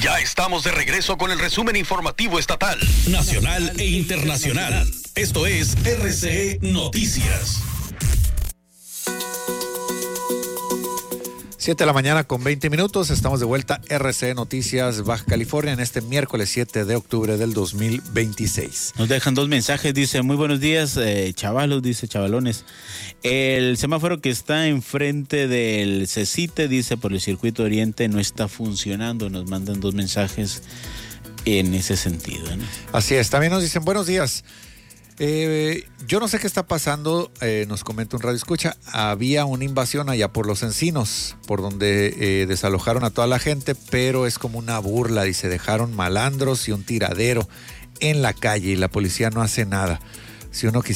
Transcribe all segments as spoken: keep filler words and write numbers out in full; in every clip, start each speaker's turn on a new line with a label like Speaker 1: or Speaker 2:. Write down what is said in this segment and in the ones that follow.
Speaker 1: Ya estamos de regreso con el resumen informativo estatal,
Speaker 2: nacional e internacional. Esto es R C E Noticias.
Speaker 3: siete de la mañana con veinte minutos, estamos de vuelta, R C E Noticias Baja California, en este miércoles siete de octubre del dos mil veintiséis.
Speaker 4: Nos dejan dos mensajes, dice, muy buenos días, eh, chavalos, dice, chavalones. El semáforo que está enfrente del CECITE, dice, por el circuito oriente, no está funcionando. Nos mandan dos mensajes en ese sentido, ¿no?
Speaker 3: Así es, también nos dicen, buenos días. Eh, yo no sé qué está pasando, eh, nos comenta un radio escucha, había una invasión allá por los Encinos, por donde eh, desalojaron a toda la gente, pero es como una burla, dice, dejaron malandros y un tiradero en la calle y la policía no hace nada. Si uno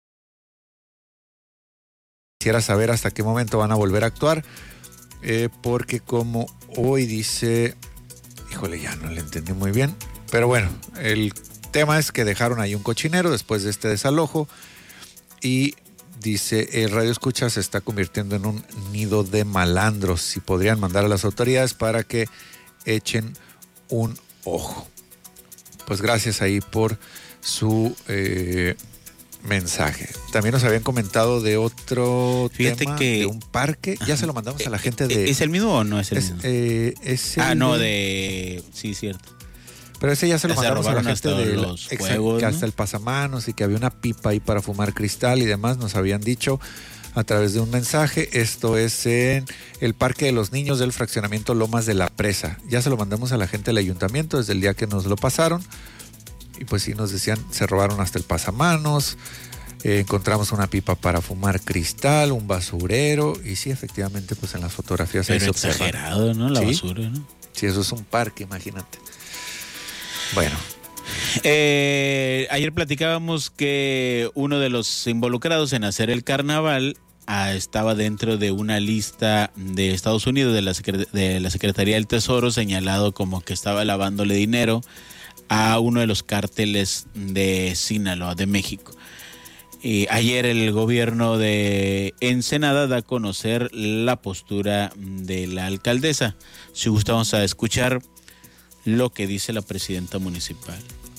Speaker 3: quisiera saber hasta qué momento van a volver a actuar, eh, porque como hoy dice, híjole, ya no le entendí muy bien, pero bueno, el tema es que dejaron ahí un cochinero después de este desalojo y dice, el radio escucha se está convirtiendo en un nido de malandros y podrían mandar a las autoridades para que echen un ojo. Pues gracias ahí por su eh, mensaje. También nos habían comentado de otro
Speaker 4: Fíjate
Speaker 3: tema,
Speaker 4: que,
Speaker 3: de un parque. Ya se lo mandamos
Speaker 4: eh,
Speaker 3: a la gente de...
Speaker 4: ¿Es el mismo o no es el
Speaker 3: es,
Speaker 4: mismo?
Speaker 3: Eh, es el
Speaker 4: ah, no,
Speaker 3: de...
Speaker 4: de... Sí, cierto.
Speaker 3: Pero ese ya se lo
Speaker 4: ya
Speaker 3: mandamos
Speaker 4: se
Speaker 3: a la gente de
Speaker 4: los
Speaker 3: la,
Speaker 4: juegos,
Speaker 3: que
Speaker 4: ¿no?
Speaker 3: hasta el pasamanos y que había una pipa ahí para fumar cristal y demás, nos habían dicho a través de un mensaje. Esto es en el Parque de los Niños del fraccionamiento Lomas de la Presa. Ya se lo mandamos a la gente del ayuntamiento desde el día que nos lo pasaron. Y pues sí nos decían, se robaron hasta el pasamanos, eh, encontramos una pipa para fumar cristal, un basurero. Y sí, efectivamente, pues en las fotografías
Speaker 4: Pero
Speaker 3: ahí se observa.
Speaker 4: exagerado, ¿no? La
Speaker 3: ¿Sí?
Speaker 4: basura, ¿no?
Speaker 3: Sí, eso es un parque, imagínate. Bueno.
Speaker 4: Eh, ayer platicábamos que uno de los involucrados en hacer el carnaval ah, estaba dentro de una lista de Estados Unidos, de la, Secret- de la Secretaría del Tesoro, señalado como que estaba lavándole dinero a uno de los cárteles de Sinaloa, de México. Y ayer el gobierno de Ensenada da a conocer la postura de la alcaldesa. Si gusta, vamos a escuchar lo que dice la presidenta municipal.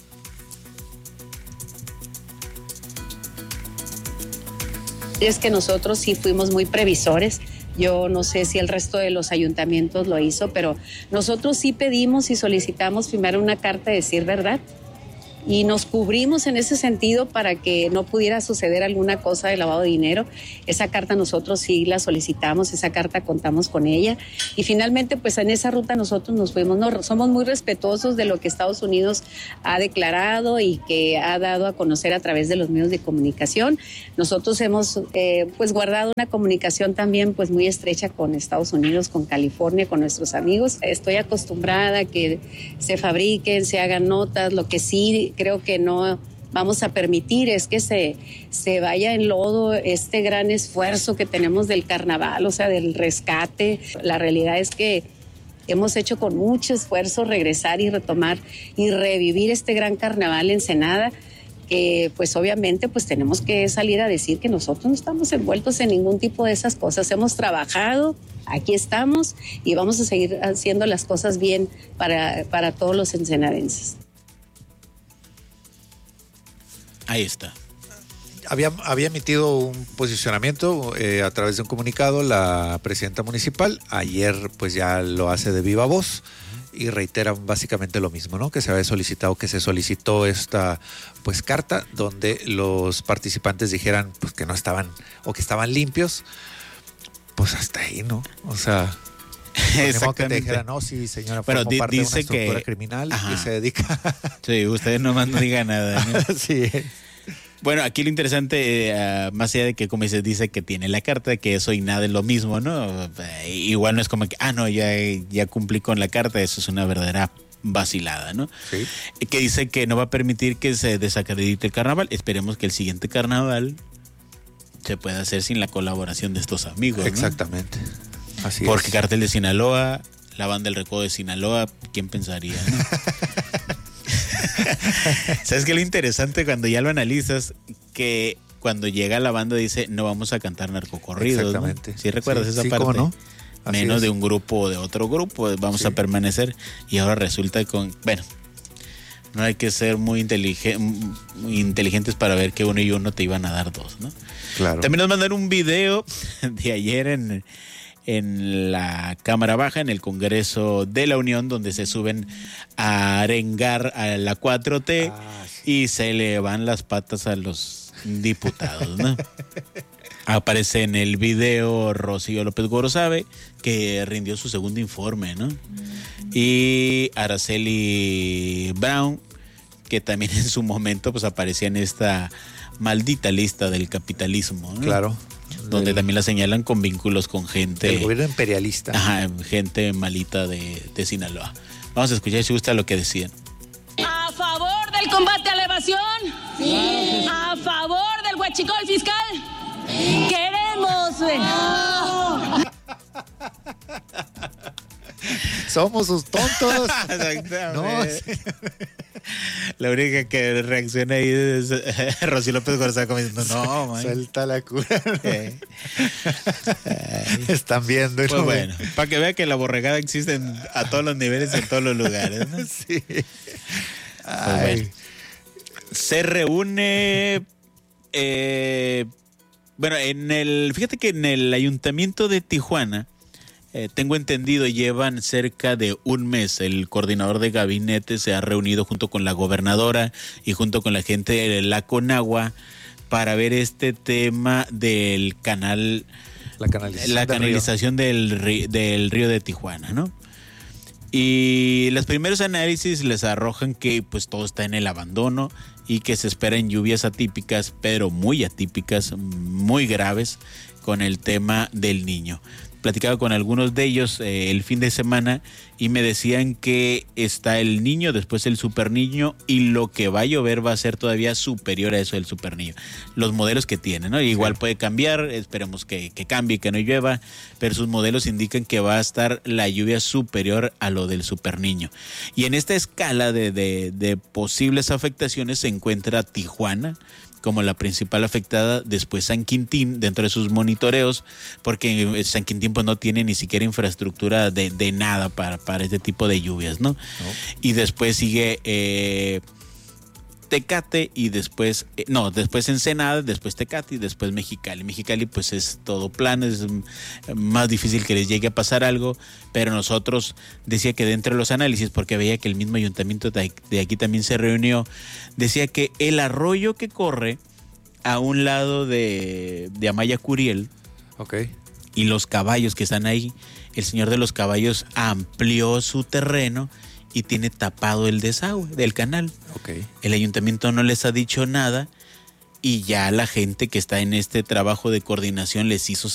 Speaker 5: Es que nosotros sí fuimos muy previsores. Yo no sé si el resto de los ayuntamientos lo hizo, pero nosotros sí pedimos y solicitamos firmar una carta de decir verdad. Y nos cubrimos en ese sentido para que no pudiera suceder alguna cosa de lavado de dinero. Esa carta nosotros sí la solicitamos, esa carta contamos con ella. Y finalmente, pues en esa ruta nosotros nos fuimos. No, somos muy respetuosos de lo que Estados Unidos ha declarado y que ha dado a conocer a través de los medios de comunicación. Nosotros hemos eh, pues guardado una comunicación también pues muy estrecha con Estados Unidos, con California, con nuestros amigos. Estoy acostumbrada a que se fabriquen, se hagan notas, lo que sí creo que no vamos a permitir es que se, se vaya en lodo este gran esfuerzo que tenemos del carnaval, o sea, del rescate. La realidad es que hemos hecho con mucho esfuerzo regresar y retomar y revivir este gran carnaval en Ensenada, que pues obviamente pues tenemos que salir a decir que nosotros no estamos envueltos en ningún tipo de esas cosas. Hemos trabajado, aquí estamos y vamos a seguir haciendo las cosas bien para, para todos los ensenadenses.
Speaker 4: Ahí está.
Speaker 3: Había, había emitido un posicionamiento eh, a través de un comunicado la presidenta municipal. Ayer pues ya lo hace de viva voz y reitera básicamente lo mismo, ¿no? Que se había solicitado, que se solicitó esta pues carta donde los participantes dijeran pues que no estaban o que estaban limpios. Pues hasta ahí, ¿no? O sea,
Speaker 4: exactamente.
Speaker 3: Que te dijera, no, sí, señora,
Speaker 4: pero
Speaker 3: formo
Speaker 4: di-
Speaker 3: parte de
Speaker 4: dice
Speaker 3: una estructura
Speaker 4: que
Speaker 3: criminal
Speaker 4: ajá.
Speaker 3: y se dedica.
Speaker 4: Sí, ustedes nomás no digan nada, ¿no?
Speaker 3: Sí.
Speaker 4: Bueno, aquí lo interesante, eh, más allá de que, como dices, dice que tiene la carta, que eso y nada es lo mismo, ¿no? Eh, igual no es como que, ah, no, ya, ya cumplí con la carta, eso es una verdadera vacilada, ¿no?
Speaker 3: Sí.
Speaker 4: Eh, Que dice que no va a permitir que se desacredite el carnaval. Esperemos que el siguiente carnaval se pueda hacer sin la colaboración de estos amigos, ¿no?
Speaker 3: Exactamente. Así
Speaker 4: Porque
Speaker 3: es.
Speaker 4: Cartel de Sinaloa, la banda del Recodo de Sinaloa, ¿quién pensaría, no? ¿Sabes qué? Lo interesante cuando ya lo analizas, que cuando llega la banda dice, no vamos a cantar narcocorridos,
Speaker 3: Exactamente.
Speaker 4: ¿no? ¿Sí recuerdas
Speaker 3: sí,
Speaker 4: esa
Speaker 3: sí,
Speaker 4: parte?
Speaker 3: ¿cómo no? Así
Speaker 4: menos
Speaker 3: es.
Speaker 4: de un grupo o de otro grupo, vamos
Speaker 3: Sí.
Speaker 4: a permanecer. Y ahora resulta con, bueno, no hay que ser muy, intelige- muy inteligentes para ver que uno y uno te iban a dar dos, ¿no?
Speaker 3: Claro.
Speaker 4: También nos mandaron un video de ayer en, en la Cámara Baja, en el Congreso de la Unión, donde se suben a arengar a la cuatro T
Speaker 3: Ah, sí.
Speaker 4: y se le van las patas a los diputados, ¿no? Aparece en el video Rocío López Gorosabe, que rindió su segundo informe, ¿no? Y Araceli Brown, que también en su momento pues aparecía en esta maldita lista del capitalismo, ¿no?
Speaker 3: Claro.
Speaker 4: Donde
Speaker 3: Del-
Speaker 4: también la señalan con vínculos con gente,
Speaker 3: del gobierno imperialista.
Speaker 4: ajá, gente malita de, de Sinaloa. Vamos a escuchar si gusta lo que decían.
Speaker 6: ¿A favor del combate a la evasión? Sí. ¿A favor del huachicol fiscal? Queremos. eh,
Speaker 3: Somos sus tontos.
Speaker 4: Exactamente.
Speaker 3: No, sí.
Speaker 4: La única que reacciona ahí es eh, Rocío López Gorosabe como diciendo, no, man.
Speaker 3: Suelta la cura.
Speaker 4: Eh,
Speaker 3: Están viendo.
Speaker 4: Pues
Speaker 3: ¿no?
Speaker 4: bueno, para que vea que la borregada existe en- a todos los niveles, en todos los lugares, ¿no?
Speaker 3: Sí.
Speaker 4: Pues
Speaker 3: Ay.
Speaker 4: bueno. Se reúne, eh, bueno, en el, fíjate que en el Ayuntamiento de Tijuana, eh, tengo entendido, llevan cerca de un mes. El coordinador de gabinete se ha reunido junto con la gobernadora y junto con la gente de la Conagua para ver este tema del canal,
Speaker 3: La canalización.
Speaker 4: la
Speaker 3: del río.
Speaker 4: canalización del, ri- del río de Tijuana, ¿no? Y los primeros análisis les arrojan que pues todo está en el abandono y que se esperan lluvias atípicas, pero muy atípicas, muy graves, con el tema del Niño. Platicaba con algunos de ellos eh, el fin de semana y me decían que está el Niño, después el Super Niño, y lo que va a llover va a ser todavía superior a eso del Super Niño. Los modelos que tienen, ¿no? Igual puede cambiar, esperemos que, que cambie, que no llueva, pero sus modelos indican que va a estar la lluvia superior a lo del Super Niño. Y en esta escala de, de, de posibles afectaciones se encuentra Tijuana como la principal afectada, después San Quintín dentro de sus monitoreos, porque San Quintín pues no tiene ni siquiera infraestructura de, de nada para, para este tipo de lluvias, ¿no? No. Y después sigue eh, Tecate y después, eh, no, después Ensenada, después Tecate y después Mexicali. Mexicali pues es todo plano, es más difícil que les llegue a pasar algo, pero nosotros, decía que dentro de los análisis, porque veía que el mismo ayuntamiento de aquí también se reunió, decía que el arroyo que corre a un lado de, de Amaya Curiel,
Speaker 3: Ok.
Speaker 4: y los caballos que están ahí, el señor de los caballos amplió su terreno y tiene tapado el desagüe del canal.
Speaker 3: Ok.
Speaker 4: El ayuntamiento no les ha dicho nada y ya la gente que está en este trabajo de coordinación les hizo